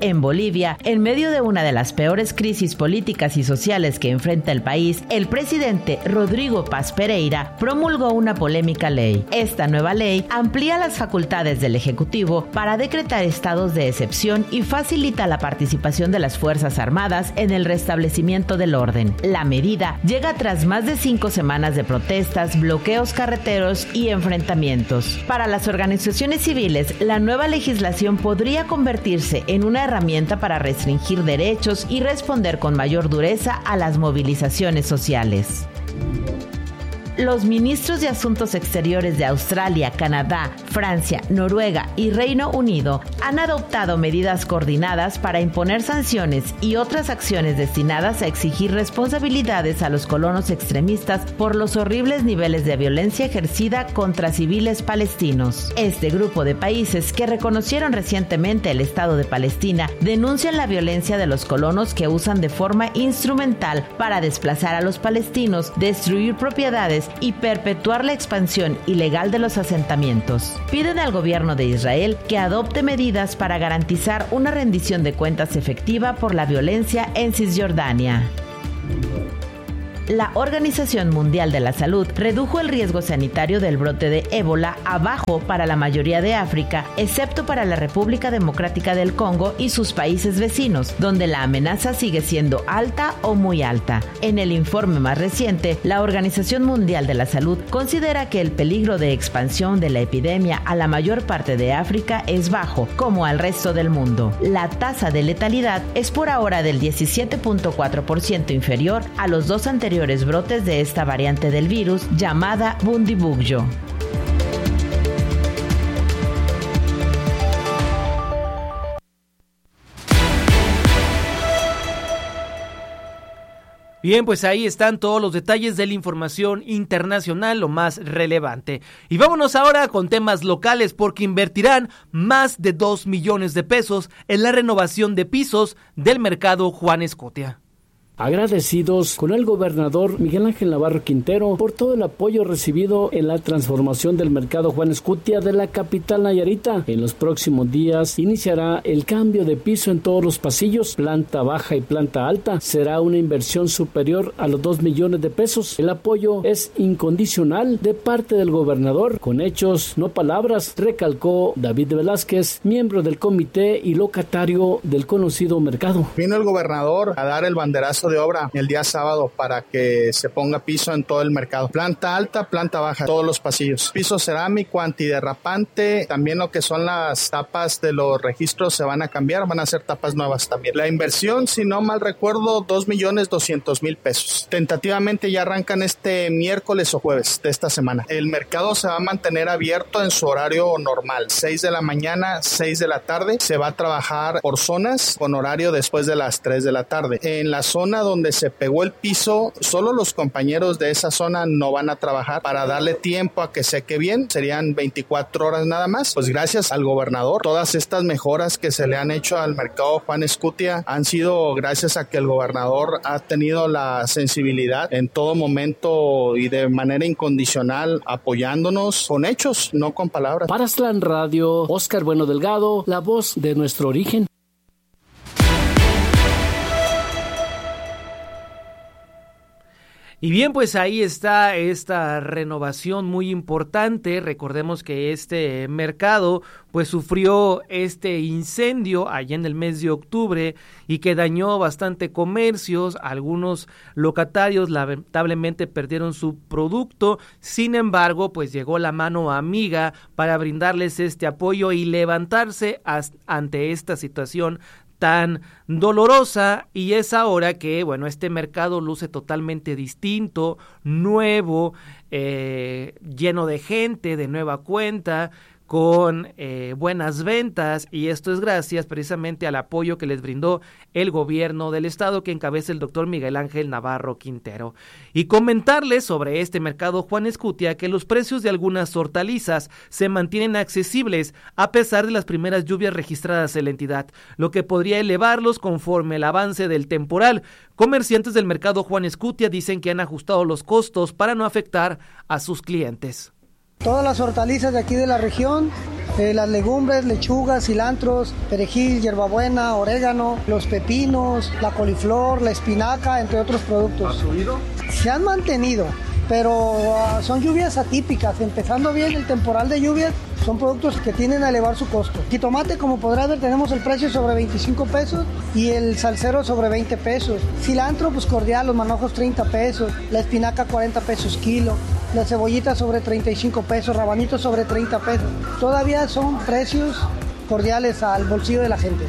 En Bolivia, en medio de una de las peores crisis políticas y sociales que enfrenta el país, el presidente Rodrigo Paz Pereira promulgó una polémica ley. Esta nueva ley amplía las facultades del Ejecutivo para decretar estados de excepción y facilita la participación de las Fuerzas Armadas en el restablecimiento del orden. La medida llega tras más de 5 semanas de protestas, bloqueos carreteros y enfrentamientos. Para las organizaciones civiles, la nueva legislación podría convertirse en una herramienta para restringir derechos y responder con mayor dureza a las movilizaciones sociales. Los ministros de Asuntos Exteriores de Australia, Canadá, Francia, Noruega y Reino Unido han adoptado medidas coordinadas para imponer sanciones y otras acciones destinadas a exigir responsabilidades a los colonos extremistas por los horribles niveles de violencia ejercida contra civiles palestinos. Este grupo de países, que reconocieron recientemente el Estado de Palestina, denuncian la violencia de los colonos que usan de forma instrumental para desplazar a los palestinos, destruir propiedades y perpetuar la expansión ilegal de los asentamientos. Piden al gobierno de Israel que adopte medidas para garantizar una rendición de cuentas efectiva por la violencia en Cisjordania. La Organización Mundial de la Salud redujo el riesgo sanitario del brote de ébola a bajo para la mayoría de África, excepto para la República Democrática del Congo y sus países vecinos, donde la amenaza sigue siendo alta o muy alta. En el informe más reciente, la Organización Mundial de la Salud considera que el peligro de expansión de la epidemia a la mayor parte de África es bajo, como al resto del mundo. La tasa de letalidad es por ahora del 17.4% inferior a los dos anteriores brotes de esta variante del virus llamada Bundibugyo. Bien, pues ahí están todos los detalles de la información internacional, lo más relevante. Y vámonos ahora con temas locales, porque invertirán más de 2 millones de pesos en la renovación de pisos del mercado Juan Escutia. Agradecidos con el gobernador Miguel Ángel Navarro Quintero por todo el apoyo recibido en la transformación del mercado Juan Escutia de la capital nayarita. En los próximos días iniciará el cambio de piso en todos los pasillos, planta baja y planta alta. Será una inversión superior a los 2 millones de pesos. El apoyo es incondicional de parte del gobernador, con hechos, no palabras, recalcó David Velázquez, miembro del comité y locatario del conocido mercado. Vino el gobernador a dar el banderazo de obra el día sábado para que se ponga piso en todo el mercado. Planta alta, planta baja, todos los pasillos. Piso cerámico, antiderrapante, también lo que son las tapas de los registros se van a cambiar, van a ser tapas nuevas también. La inversión, si no mal recuerdo, 2,200,000 pesos. Tentativamente ya arrancan este miércoles o jueves de esta semana. El mercado se va a mantener abierto en su horario normal, 6 de la mañana, 6 de la tarde. Se va a trabajar por zonas con horario después de las 3 de la tarde. En la zona donde se pegó el piso, solo los compañeros de esa zona no van a trabajar para darle tiempo a que seque bien, serían 24 horas nada más. Pues gracias al gobernador, todas estas mejoras que se le han hecho al mercado Juan Escutia han sido gracias a que el gobernador ha tenido la sensibilidad en todo momento y de manera incondicional apoyándonos con hechos, no con palabras. Para Aztlán Radio, Óscar Bueno Delgado, la voz de nuestro origen. Y bien, pues ahí está esta renovación muy importante. Recordemos que este mercado pues sufrió este incendio allá en el mes de octubre y que dañó bastante comercios. Algunos locatarios lamentablemente perdieron su producto. Sin embargo, pues llegó la mano amiga para brindarles este apoyo y levantarse ante esta situación tan dolorosa, y es ahora que, bueno, este mercado luce totalmente distinto, nuevo, lleno de gente, de nueva cuenta, con buenas ventas, y esto es gracias precisamente al apoyo que les brindó el gobierno del estado que encabeza el doctor Miguel Ángel Navarro Quintero. Y comentarles sobre este mercado Juan Escutia que los precios de algunas hortalizas se mantienen accesibles a pesar de las primeras lluvias registradas en la entidad, lo que podría elevarlos conforme el avance del temporal. Comerciantes del mercado Juan Escutia dicen que han ajustado los costos para no afectar a sus clientes. Todas las hortalizas de aquí de la región, las legumbres, lechugas, cilantros, perejil, hierbabuena, orégano, los pepinos, la coliflor, la espinaca, entre otros productos. ¿Ha subido? Se han mantenido, pero son lluvias atípicas. Empezando bien el temporal de lluvias, son productos que tienden a elevar su costo. Jitomate, como podrás ver, tenemos el precio sobre 25 pesos y el salsero sobre 20 pesos. Cilantro, pues cordial, los manojos 30 pesos, la espinaca 40 pesos kilo, la cebollita sobre 35 pesos, rabanitos sobre 30 pesos. Todavía son precios cordiales al bolsillo de la gente.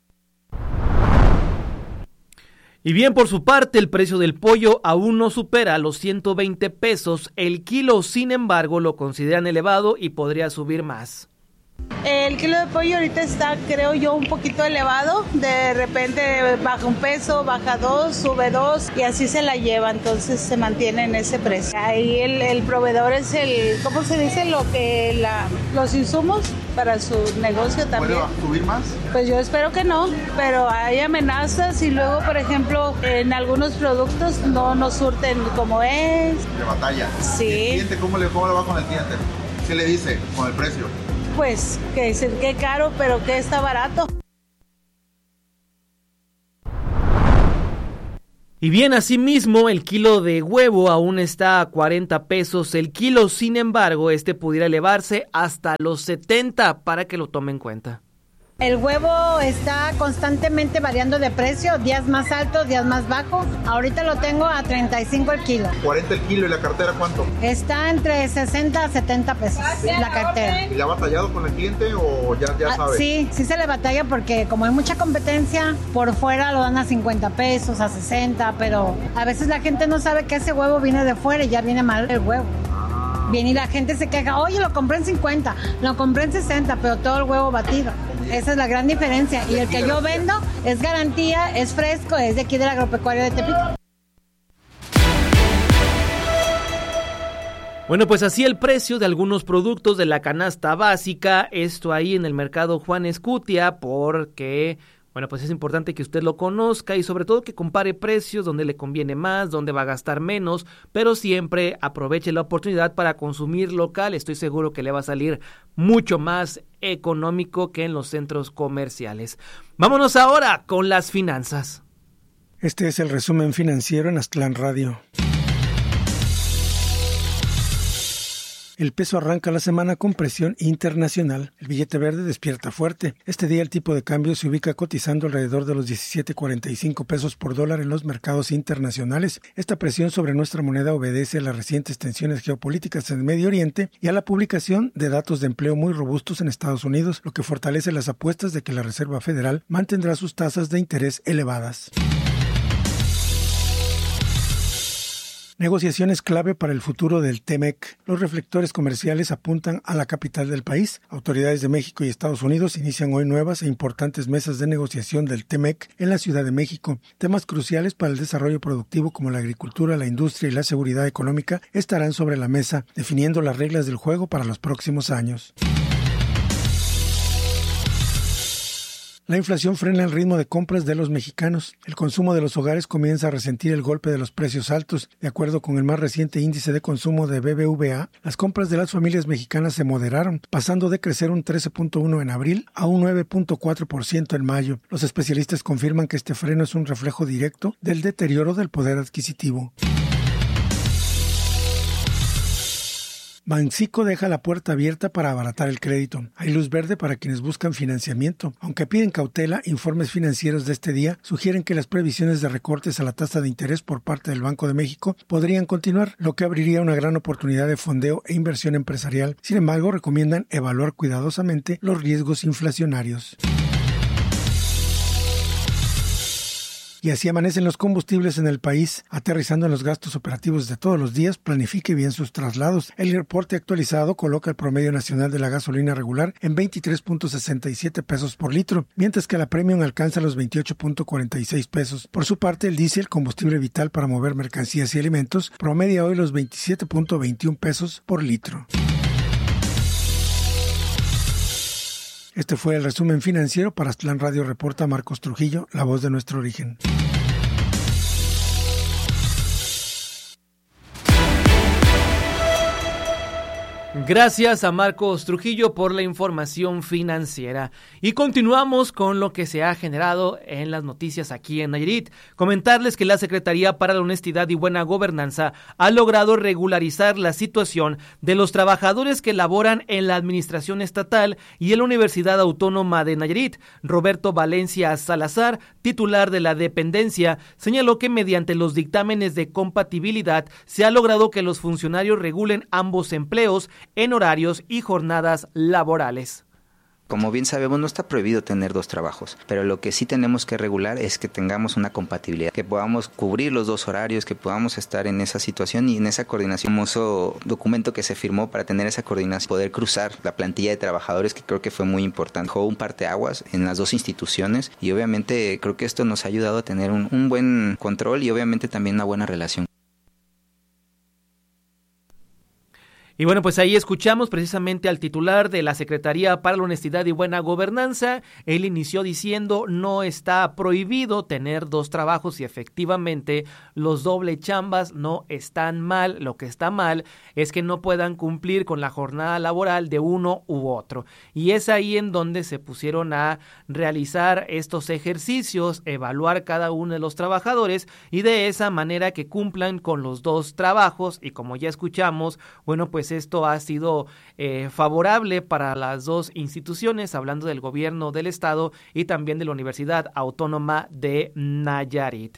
Y bien, por su parte, el precio del pollo aún no supera los 120 pesos el kilo, sin embargo, lo consideran elevado y podría subir más. El kilo de pollo ahorita está, creo yo, un poquito elevado. De repente baja un peso, baja 2, sube 2 y así se la lleva. Entonces se mantiene en ese precio. Ahí el proveedor es ¿cómo se dice? Los insumos para su negocio también. ¿Puede subir más? Pues yo espero que no, pero hay amenazas y luego, por ejemplo, en algunos productos no nos surten como es. De batalla. Sí. ¿Y el cliente cómo le va con el cliente? ¿Qué le dice con el precio? Pues que dicen que caro, pero que está barato. Y bien, asimismo, el kilo de huevo aún está a 40 pesos el kilo, sin embargo, pudiera elevarse hasta los 70 para que lo tomen en cuenta. El huevo está constantemente variando de precio, días más altos, días más bajos. Ahorita lo tengo a 35 el kilo. 40 el kilo, ¿y la cartera cuánto? Está entre 60 a 70 pesos la cartera. ¿Y le ha batallado con el cliente o ya sabe? Sí se le batalla porque como hay mucha competencia, por fuera lo dan a 50 pesos, a 60, pero a veces la gente no sabe que ese huevo viene de fuera y ya viene mal el huevo. Viene y la gente se queja, oye, lo compré en 50, lo compré en 60, pero todo el huevo batido. Esa es la gran diferencia. Y el que yo vendo es garantía, es fresco, es de aquí del agropecuario de Tepic. Bueno, pues así el precio de algunos productos de la canasta básica, esto ahí en el mercado Juan Escutia, porque... Bueno, pues es importante que usted lo conozca y sobre todo que compare precios, donde le conviene más, donde va a gastar menos, pero siempre aproveche la oportunidad para consumir local. Estoy seguro que le va a salir mucho más económico que en los centros comerciales. Vámonos ahora con las finanzas. Este es el resumen financiero en Aztlán Radio. El peso arranca la semana con presión internacional. El billete verde despierta fuerte. Este día el tipo de cambio se ubica cotizando alrededor de los 17.45 pesos por dólar en los mercados internacionales. Esta presión sobre nuestra moneda obedece a las recientes tensiones geopolíticas en el Medio Oriente y a la publicación de datos de empleo muy robustos en Estados Unidos, lo que fortalece las apuestas de que la Reserva Federal mantendrá sus tasas de interés elevadas. Negociaciones clave para el futuro del TEMEC. Los reflectores comerciales apuntan a la capital del país. Autoridades de México y Estados Unidos inician hoy nuevas e importantes mesas de negociación del TEMEC en la Ciudad de México. Temas cruciales para el desarrollo productivo como la agricultura, la industria y la seguridad económica estarán sobre la mesa, definiendo las reglas del juego para los próximos años. La inflación frena el ritmo de compras de los mexicanos. El consumo de los hogares comienza a resentir el golpe de los precios altos. De acuerdo con el más reciente índice de consumo de BBVA, las compras de las familias mexicanas se moderaron, pasando de crecer un 13.1% en abril a un 9.4% en mayo. Los especialistas confirman que este freno es un reflejo directo del deterioro del poder adquisitivo. Banxico deja la puerta abierta para abaratar el crédito. Hay luz verde para quienes buscan financiamiento. Aunque piden cautela, informes financieros de este día sugieren que las previsiones de recortes a la tasa de interés por parte del Banco de México podrían continuar, lo que abriría una gran oportunidad de fondeo e inversión empresarial. Sin embargo, recomiendan evaluar cuidadosamente los riesgos inflacionarios. Y así amanecen los combustibles en el país, aterrizando en los gastos operativos de todos los días. Planifique bien sus traslados. El reporte actualizado coloca el promedio nacional de la gasolina regular en 23.67 pesos por litro, mientras que la premium alcanza los 28.46 pesos. Por su parte, el diésel, combustible vital para mover mercancías y alimentos, promedia hoy los 27.21 pesos por litro. Este fue el resumen financiero. Para Aztlán Radio reporta Marcos Trujillo, la voz de nuestro origen. Gracias a Marcos Trujillo por la información financiera. Y continuamos con lo que se ha generado en las noticias aquí en Nayarit. Comentarles que la Secretaría para la Honestidad y Buena Gobernanza ha logrado regularizar la situación de los trabajadores que laboran en la Administración Estatal y en la Universidad Autónoma de Nayarit. Roberto Valencia Salazar, titular de la dependencia, señaló que mediante los dictámenes de compatibilidad se ha logrado que los funcionarios regulen ambos empleos en horarios y jornadas laborales. Como bien sabemos, no está prohibido tener dos trabajos, pero lo que sí tenemos que regular es que tengamos una compatibilidad, que podamos cubrir los dos horarios, que podamos estar en esa situación y en esa coordinación. El famoso documento que se firmó para tener esa coordinación, poder cruzar la plantilla de trabajadores, que creo que fue muy importante. Dejó un parteaguas en las dos instituciones y obviamente creo que esto nos ha ayudado a tener un buen control y obviamente también una buena relación. Y bueno, pues ahí escuchamos precisamente al titular de la Secretaría para la Honestidad y Buena Gobernanza. Él inició diciendo: no está prohibido tener dos trabajos, y efectivamente los doble chambas no están mal. Lo que está mal es que no puedan cumplir con la jornada laboral de uno u otro. Y es ahí en donde se pusieron a realizar estos ejercicios, evaluar cada uno de los trabajadores y de esa manera que cumplan con los dos trabajos. Y como ya escuchamos, bueno, pues esto ha sido favorable para las dos instituciones, hablando del gobierno del estado y también de la Universidad Autónoma de Nayarit.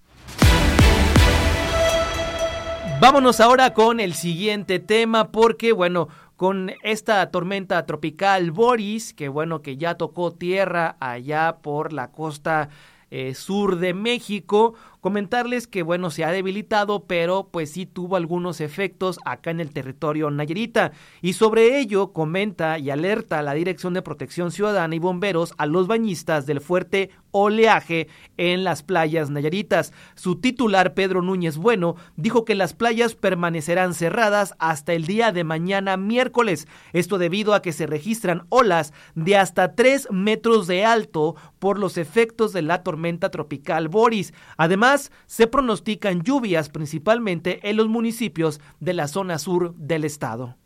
Vámonos ahora con el siguiente tema, porque bueno, con esta tormenta tropical Boris, que bueno, que ya tocó tierra allá por la costa sur de México, comentarles que bueno, se ha debilitado, pero pues sí tuvo algunos efectos acá en el territorio nayarita, y sobre ello comenta y alerta la Dirección de Protección Ciudadana y Bomberos a los bañistas del fuerte oleaje en las playas nayaritas. Su titular, Pedro Núñez Bueno, dijo que las playas permanecerán cerradas hasta el día de mañana miércoles, esto debido a que se registran olas de hasta 3 metros de alto por los efectos de la tormenta tropical Boris. Además, se pronostican lluvias principalmente en los municipios de la zona sur del estado.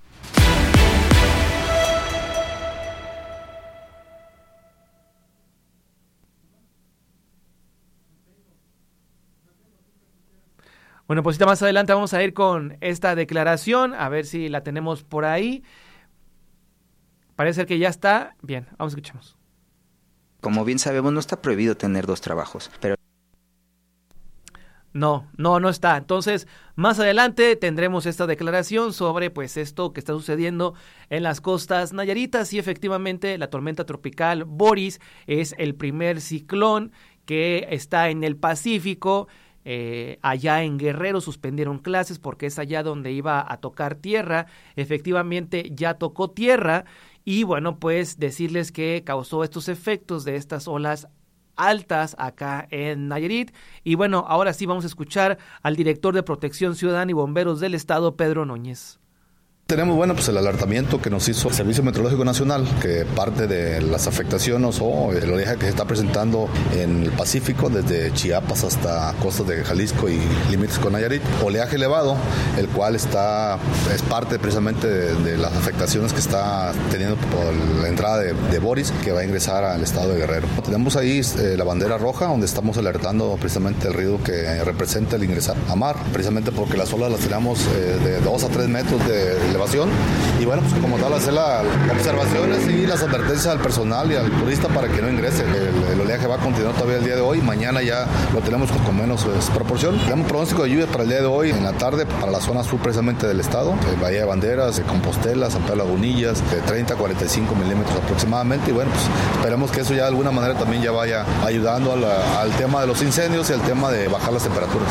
Bueno, pues más adelante vamos a ir con esta declaración, a ver si la tenemos por ahí. Parece que ya está. Bien, vamos, escuchemos. Como bien sabemos, no está prohibido tener dos trabajos, pero No está. Entonces, más adelante tendremos esta declaración sobre pues esto que está sucediendo en las costas nayaritas, y efectivamente la tormenta tropical Boris es el primer ciclón que está en el Pacífico. Allá en Guerrero suspendieron clases porque es allá donde iba a tocar tierra. Efectivamente ya tocó tierra, y bueno, pues decirles que causó estos efectos de estas olas altas acá en Nayarit. Y bueno, ahora sí vamos a escuchar al director de Protección Ciudadana y Bomberos del estado, Pedro Núñez. Tenemos, bueno, pues el alertamiento que nos hizo el Servicio Meteorológico Nacional, que parte de las afectaciones o el oleaje que se está presentando en el Pacífico, desde Chiapas hasta costas de Jalisco y límites con Nayarit. Oleaje elevado, el cual es parte precisamente de las afectaciones que está teniendo por la entrada de Boris, que va a ingresar al estado de Guerrero. Tenemos ahí la bandera roja, donde estamos alertando precisamente el riesgo que representa el ingresar a mar, precisamente porque las olas las tenemos de 2 a 3 metros de elevación. Y bueno, pues como tal, hacer las observaciones y las advertencias al personal y al turista para que no ingrese. El oleaje va a continuar todavía el día de hoy. Mañana ya lo tenemos con menos proporción. Tenemos pronóstico de lluvia para el día de hoy en la tarde para la zona sur precisamente del estado. Bahía de Banderas, Compostela, San Pedro Lagunillas, de 30 a 45 milímetros aproximadamente. Y bueno, pues esperemos que eso ya de alguna manera también ya vaya ayudando al tema de los incendios y al tema de bajar las temperaturas.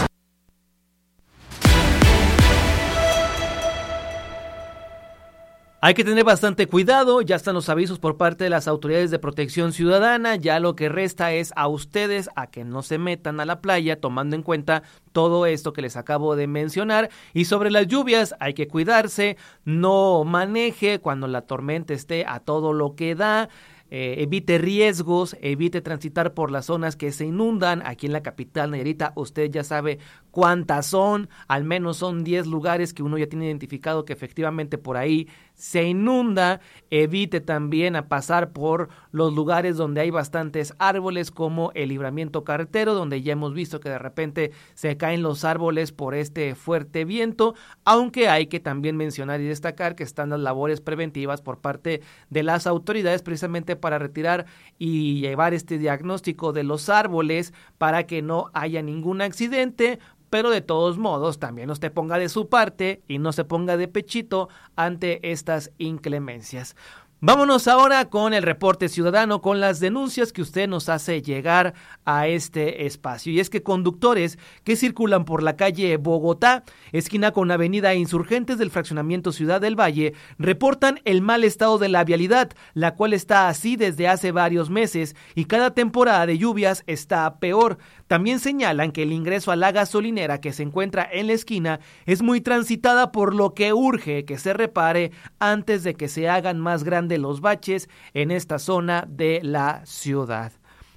Hay que tener bastante cuidado, ya están los avisos por parte de las autoridades de protección ciudadana, ya lo que resta es a ustedes a que no se metan a la playa, tomando en cuenta todo esto que les acabo de mencionar. Y sobre las lluvias, hay que cuidarse, no maneje cuando la tormenta esté a todo lo que da. evite riesgos, evite transitar por las zonas que se inundan. Aquí en la capital Nayarita usted ya sabe cuántas son, al menos son 10 lugares que uno ya tiene identificado que efectivamente por ahí se inunda. Evite también a pasar por los lugares donde hay bastantes árboles, como el libramiento carretero, donde ya hemos visto que de repente se caen los árboles por este fuerte viento, aunque hay que también mencionar y destacar que están las labores preventivas por parte de las autoridades precisamente para retirar y llevar este diagnóstico de los árboles para que no haya ningún accidente. Pero de todos modos, también usted ponga de su parte y no se ponga de pechito ante estas inclemencias. Vámonos ahora con el reporte ciudadano, con las denuncias que usted nos hace llegar a este espacio. Y es que conductores que circulan por la calle Bogotá, esquina con avenida Insurgentes del fraccionamiento Ciudad del Valle, reportan el mal estado de la vialidad, la cual está así desde hace varios meses y cada temporada de lluvias está peor. También señalan que el ingreso a la gasolinera que se encuentra en la esquina es muy transitada, por lo que urge que se repare antes de que se hagan más grandes los baches en esta zona de la ciudad.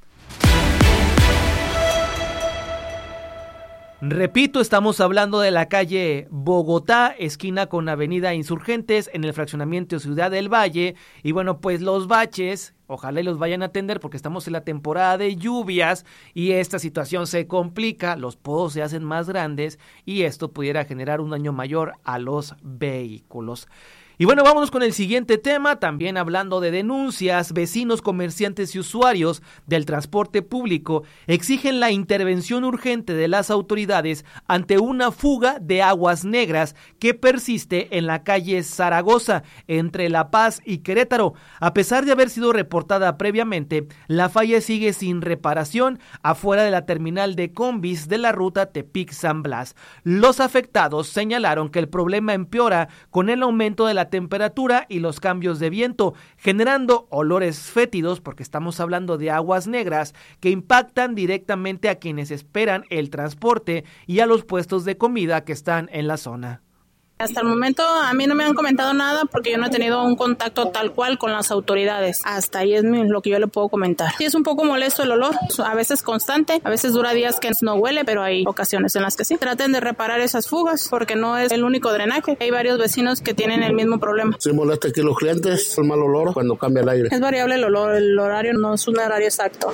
Repito, estamos hablando de la calle Bogotá, esquina con avenida Insurgentes, en el fraccionamiento Ciudad del Valle. Y bueno, pues los baches, ojalá y los vayan a atender porque estamos en la temporada de lluvias y esta situación se complica, los podos se hacen más grandes y esto pudiera generar un daño mayor a los vehículos. Y bueno, vámonos con el siguiente tema, también hablando de denuncias. Vecinos, comerciantes y usuarios del transporte público exigen la intervención urgente de las autoridades ante una fuga de aguas negras que persiste en la calle Zaragoza, entre La Paz y Querétaro. A pesar de haber sido reportada previamente, la falla sigue sin reparación afuera de la terminal de combis de la ruta Tepic-San Blas. Los afectados señalaron que el problema empeora con el aumento de la temperatura y los cambios de viento, generando olores fétidos, porque estamos hablando de aguas negras que impactan directamente a quienes esperan el transporte y a los puestos de comida que están en la zona. Hasta el momento a mí no me han comentado nada porque yo no he tenido un contacto tal cual con las autoridades. Hasta ahí es lo que yo le puedo comentar. Sí, es un poco molesto el olor, a veces constante, a veces dura días que no huele, pero hay ocasiones en las que sí. Traten de reparar esas fugas porque no es el único drenaje. Hay varios vecinos que tienen el mismo problema. Sí molesta aquí los clientes, el mal olor cuando cambia el aire. Es variable el olor, el horario no es un horario exacto.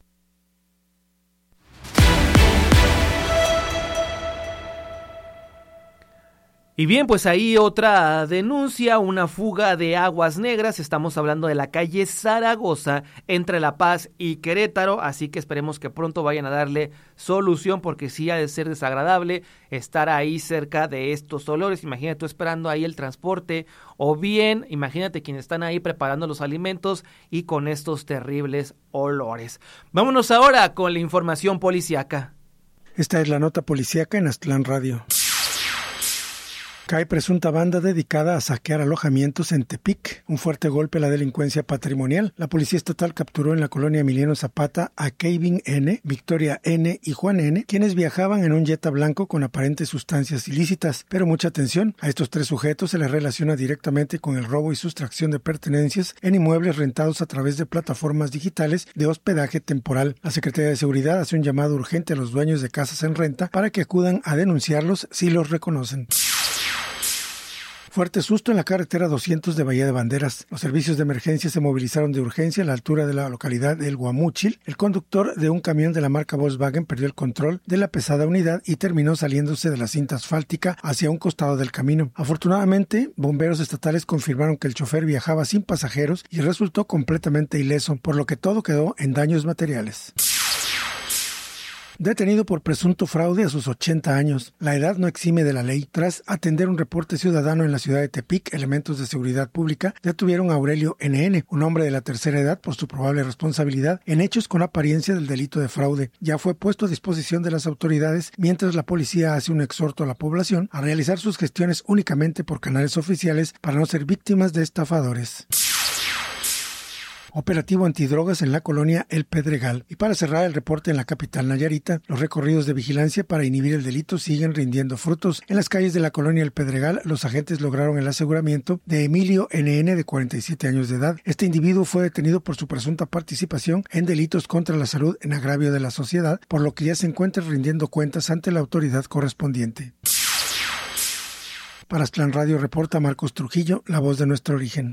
Y bien, pues ahí otra denuncia, una fuga de aguas negras. Estamos hablando de la calle Zaragoza entre La Paz y Querétaro, así que esperemos que pronto vayan a darle solución porque sí ha de ser desagradable estar ahí cerca de estos olores. Imagínate tú esperando ahí el transporte o bien, imagínate quienes están ahí preparando los alimentos y con estos terribles olores. Vámonos ahora con la información policíaca. Esta es la nota policíaca en Aztlán Radio. Cae presunta banda dedicada a saquear alojamientos en Tepic. Un fuerte golpe a la delincuencia patrimonial. La policía estatal capturó en la colonia Emiliano Zapata a Kevin N., Victoria N. y Juan N., quienes viajaban en un Jetta blanco con aparentes sustancias ilícitas. Pero mucha atención, a estos 3 sujetos se les relaciona directamente con el robo y sustracción de pertenencias en inmuebles rentados a través de plataformas digitales de hospedaje temporal. La Secretaría de Seguridad hace un llamado urgente a los dueños de casas en renta para que acudan a denunciarlos si los reconocen. Fuerte susto en la carretera 200 de Bahía de Banderas. Los servicios de emergencia se movilizaron de urgencia a la altura de la localidad de El Guamúchil. El conductor de un camión de la marca Volkswagen perdió el control de la pesada unidad y terminó saliéndose de la cinta asfáltica hacia un costado del camino. Afortunadamente, bomberos estatales confirmaron que el chofer viajaba sin pasajeros y resultó completamente ileso, por lo que todo quedó en daños materiales. Detenido por presunto fraude a sus 80 años. La edad no exime de la ley. Tras atender un reporte ciudadano en la ciudad de Tepic, elementos de seguridad pública detuvieron a Aurelio N.N., un hombre de la tercera edad, por su probable responsabilidad en hechos con apariencia del delito de fraude. Ya fue puesto a disposición de las autoridades, mientras la policía hace un exhorto a la población a realizar sus gestiones únicamente por canales oficiales para no ser víctimas de estafadores. operativo antidrogas en la colonia El Pedregal. Y para cerrar el reporte en la capital nayarita, los recorridos de vigilancia para inhibir el delito siguen rindiendo frutos. En las calles de la colonia El Pedregal, los agentes lograron el aseguramiento de Emilio NN, de 47 años de edad. Este individuo fue detenido por su presunta participación en delitos contra la salud en agravio de la sociedad, por lo que ya se encuentra rindiendo cuentas ante la autoridad correspondiente. Para Aztlán Radio reporta Marcos Trujillo, la voz de nuestro origen.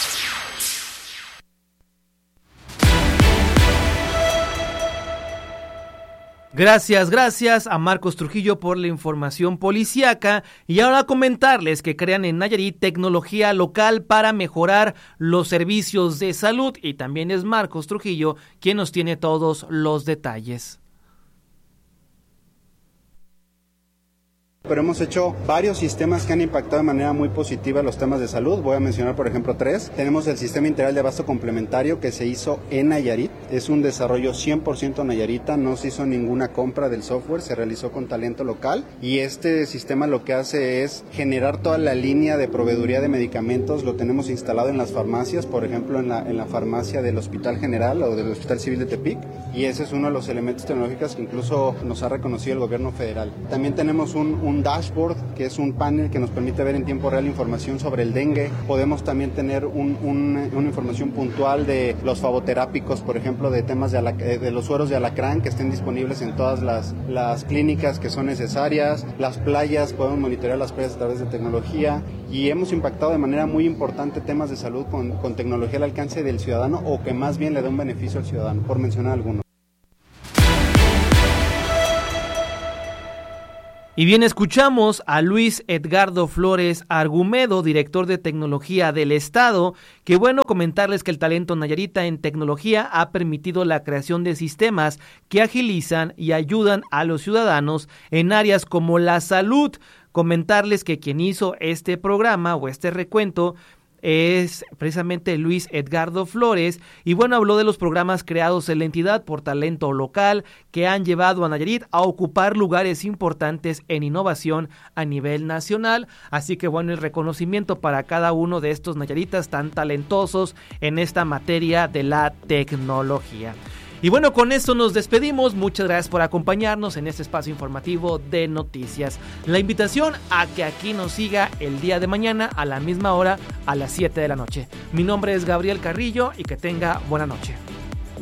Gracias a Marcos Trujillo por la información policíaca. Y ahora comentarles que crean en Nayarit tecnología local para mejorar los servicios de salud. Y también es Marcos Trujillo quien nos tiene todos los detalles. Pero hemos hecho varios sistemas que han impactado de manera muy positiva los temas de salud. Voy a mencionar, por ejemplo, 3. Tenemos el Sistema Integral de Abasto Complementario que se hizo en Nayarit. Es un desarrollo 100% nayarita, no se hizo ninguna compra del software, se realizó con talento local. Y este sistema lo que hace es generar toda la línea de proveeduría de medicamentos. Lo tenemos instalado en las farmacias, por ejemplo, en la farmacia del Hospital General o del Hospital Civil de Tepic. Y ese es uno de los elementos tecnológicos que incluso nos ha reconocido el gobierno federal. También tenemos un dashboard, que es un panel que nos permite ver en tiempo real información sobre el dengue. Podemos también tener una información puntual de los favoterápicos, por ejemplo, de temas de los sueros de alacrán que estén disponibles en todas las clínicas que son necesarias. Las playas, podemos monitorear las playas a través de tecnología, y hemos impactado de manera muy importante temas de salud con tecnología al alcance del ciudadano, o que más bien le da un beneficio al ciudadano, por mencionar algunos. Y bien, escuchamos a Luis Edgardo Flores Argumedo, director de tecnología del Estado, que bueno, comentarles que el talento nayarita en tecnología ha permitido la creación de sistemas que agilizan y ayudan a los ciudadanos en áreas como la salud. Comentarles que quien hizo este programa o este recuento es precisamente Luis Edgardo Flores, y bueno, habló de los programas creados en la entidad por talento local que han llevado a Nayarit a ocupar lugares importantes en innovación a nivel nacional. Así que bueno, el reconocimiento para cada uno de estos nayaritas tan talentosos en esta materia de la tecnología. Y bueno, con esto nos despedimos. Muchas gracias por acompañarnos en este espacio informativo de noticias. La invitación a que aquí nos siga el día de mañana a la misma hora, a las 7 de la noche. Mi nombre es Gabriel Carrillo y que tenga buena noche.